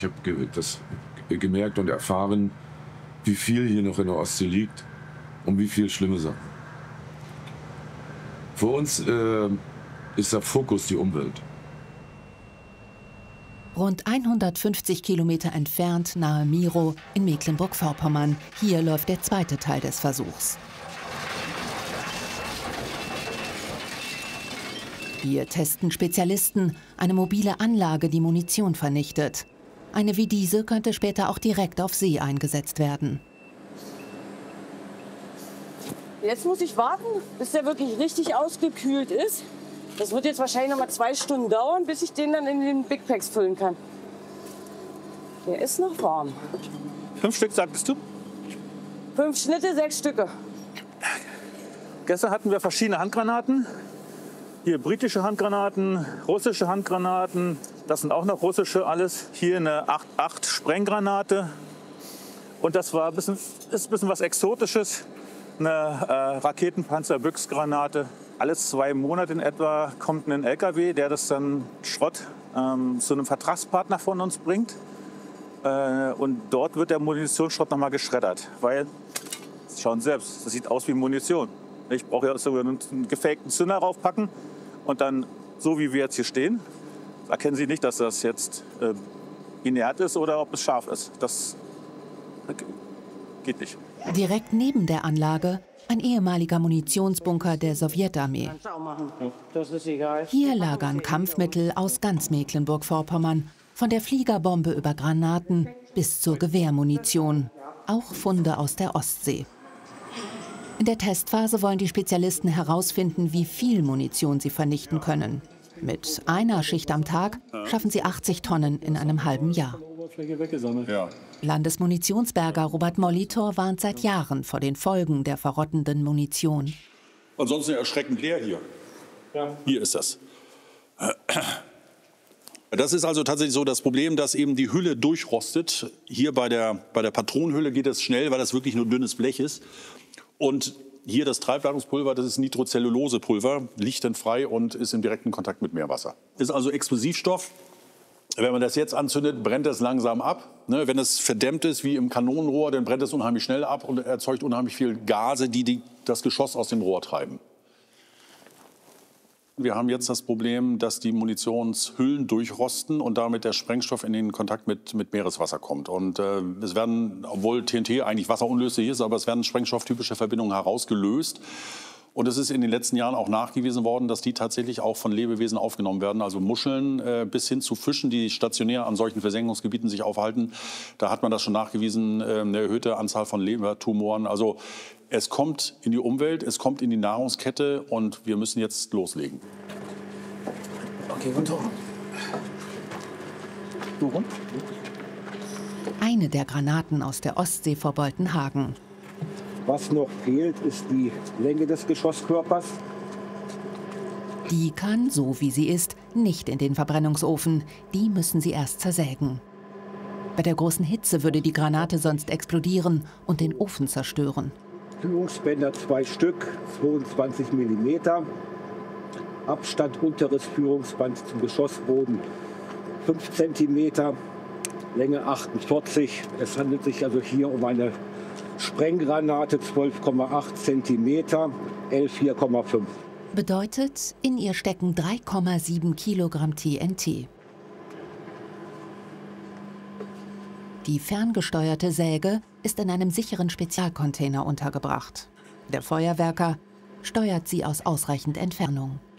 Ich habe das gemerkt und erfahren, wie viel hier noch in der Ostsee liegt und wie viel schlimme Sachen. Für uns ist der Fokus die Umwelt. Rund 150 Kilometer entfernt, nahe Miro in Mecklenburg-Vorpommern. Hier läuft der zweite Teil des Versuchs. Hier testen Spezialisten eine mobile Anlage, die Munition vernichtet. Eine wie diese könnte später auch direkt auf See eingesetzt werden. Jetzt muss ich warten, bis der wirklich richtig ausgekühlt ist. Das wird jetzt wahrscheinlich noch mal 2 Stunden dauern, bis ich den dann in den Big Packs füllen kann. Der ist noch warm. 5 Stück, sagtest du? 5 Schnitte, 6 Stücke. Gestern hatten wir verschiedene Handgranaten. Hier britische Handgranaten, russische Handgranaten. Das sind auch noch russische alles. Hier eine 8,8 Sprenggranate. Und das war ist ein bisschen was Exotisches. Eine Raketenpanzer-Büchsgranate. Alle 2 Monate in etwa kommt ein LKW, der das dann Schrott zu einem Vertragspartner von uns bringt. Und dort wird der Munitionsschrott nochmal geschreddert. Weil, schauen Sie selbst, das sieht aus wie Munition. Ich brauche ja so einen gefakten Zünder raufpacken und dann, so wie wir jetzt hier stehen, erkennen Sie nicht, dass das jetzt inert ist oder ob es scharf ist. Das geht nicht. Direkt neben der Anlage ein ehemaliger Munitionsbunker der Sowjetarmee. Hier lagern Kampfmittel aus ganz Mecklenburg-Vorpommern, von der Fliegerbombe über Granaten bis zur Gewehrmunition, auch Funde aus der Ostsee. In der Testphase wollen die Spezialisten herausfinden, wie viel Munition sie vernichten können. Mit einer Schicht am Tag schaffen sie 80 Tonnen in einem halben Jahr. Ja. Landesmunitionsberger Robert Molitor warnt seit Jahren vor den Folgen der verrottenden Munition. Ansonsten erschreckend leer hier. Ja. Hier ist das. Das ist also tatsächlich so das Problem, dass eben die Hülle durchrostet. Hier bei der Patronenhülle geht es schnell, weil das wirklich nur dünnes Blech ist. Und hier das Treibladungspulver, das ist Nitrocellulosepulver, lichtenfrei und ist im direkten Kontakt mit Meerwasser. Ist also Explosivstoff. Wenn man das jetzt anzündet, brennt es langsam ab. Ne, wenn es verdämmt ist wie im Kanonenrohr, dann brennt es unheimlich schnell ab und erzeugt unheimlich viel Gase, die das Geschoss aus dem Rohr treiben. Wir haben jetzt das Problem, dass die Munitionshüllen durchrosten und damit der Sprengstoff in den Kontakt mit Meereswasser kommt. Und es werden, obwohl TNT eigentlich wasserunlöslich ist, aber es werden sprengstofftypische Verbindungen herausgelöst. Und es ist in den letzten Jahren auch nachgewiesen worden, dass die tatsächlich auch von Lebewesen aufgenommen werden. Also Muscheln bis hin zu Fischen, die stationär an solchen Versenkungsgebieten sich aufhalten. Da hat man das schon nachgewiesen, eine erhöhte Anzahl von Lebertumoren. Also es kommt in die Umwelt, es kommt in die Nahrungskette und wir müssen jetzt loslegen. Okay, runter. Du rum? Eine der Granaten aus der Ostsee vor Boltenhagen. Was noch fehlt, ist die Länge des Geschosskörpers. Die kann, so wie sie ist, nicht in den Verbrennungsofen. Die müssen sie erst zersägen. Bei der großen Hitze würde die Granate sonst explodieren und den Ofen zerstören. Führungsbänder 2 Stück, 22 mm. Abstand unteres Führungsband zum Geschossboden 5 cm. Länge 48. Es handelt sich also hier um eine Sprenggranate 12,8 cm, L4,5. Bedeutet, in ihr stecken 3,7 Kilogramm TNT. Die ferngesteuerte Säge ist in einem sicheren Spezialcontainer untergebracht. Der Feuerwerker steuert sie aus ausreichend Entfernung.